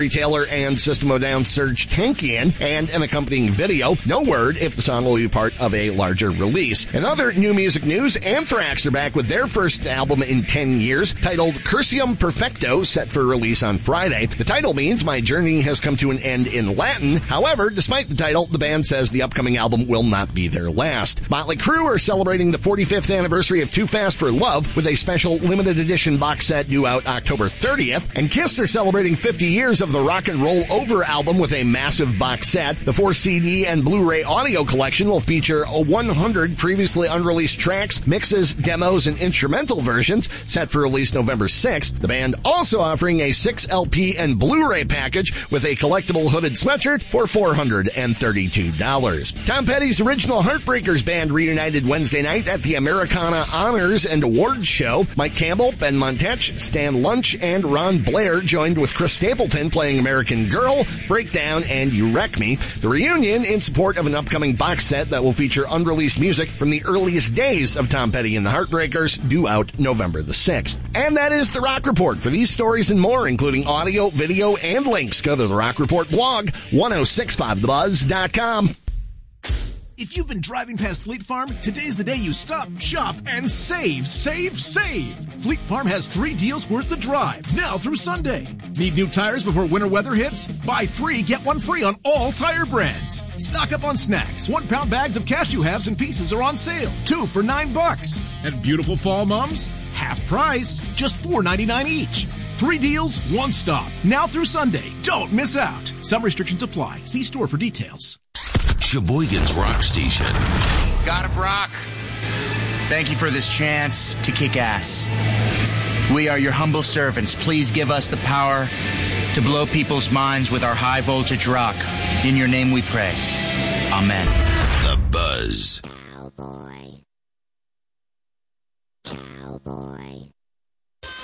Taylor and System of a Down Serj Tankian, and an accompanying video. No word if the song will be part of a larger release. In other new music news, Anthrax are back with their first album in 10 years, titled Cursium Perfecto, set for release on Friday. The title means My Journey Has Come to an End in Latin. However, despite the title, the band says the upcoming album will not be their last. Motley Crue are celebrating the 45th anniversary of Too Fast for Love with a special limited edition box set due out October 30th, and Kiss are celebrating 50 years of the Rock and Roll Over album with a massive box set. The 4 CD and Blu-ray audio collection will feature 100 previously unreleased tracks, mixes, demos, and instrumental versions, set for release November 6th. The band also offering a 6 LP and Blu-ray package with a collectible hooded sweatshirt for $432. Tom Petty's original Heartbreakers band reunited Wednesday night at the Americana Honors and Awards show. Mike Campbell, Ben Montech, Stan Lunch, and Ron Blair joined with Chris Stapleton playing American Girl, Breakdown, and You Wreck Me. The reunion in support of an upcoming box set that will feature unreleased music from the earliest days of Tom Petty and the Heartbreakers, due out November the 6th. And that is The Rock Report. For these stories and more, including audio, video, and links, go to the Rock Report blog, 1065thebuzz.com. If you've been driving past Fleet Farm, today's the day you stop, shop, and save, save, save. Fleet Farm has 3 deals worth the drive, now through Sunday. Need new tires before winter weather hits? Buy 3, get 1 free on all tire brands. Stock up on snacks. 1-pound bags of cashew halves and pieces are on sale, 2 for $9. And beautiful fall mums? Half price, just $4.99 each. 3 deals, 1 stop, now through Sunday. Don't miss out. Some restrictions apply. See store for details. Sheboygan's Rock Station. God of Rock, thank you for this chance to kick ass. We are your humble servants. Please give us the power to blow people's minds with our high voltage rock. In your name we pray. Amen.